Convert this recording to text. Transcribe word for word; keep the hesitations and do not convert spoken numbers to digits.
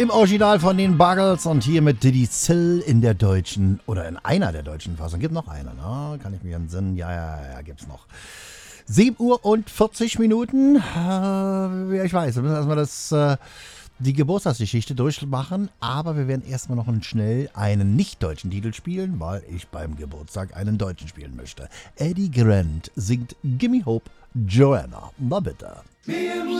Im Original von den Buggles und hier mit Diddy Zill in der deutschen, oder in einer der deutschen Fassung. Gibt noch eine, ne? Kann ich mir entsinnen? Ja, ja, ja, gibt's noch. sieben Uhr und vierzig Minuten. Äh, ja, ich weiß, wir müssen erstmal das, äh, die Geburtstagsgeschichte durchmachen, aber wir werden erstmal noch schnell einen nicht-deutschen Titel spielen, weil ich beim Geburtstag einen deutschen spielen möchte. Eddie Grant singt Gimme Hope, Joanna. Na bitte. Me and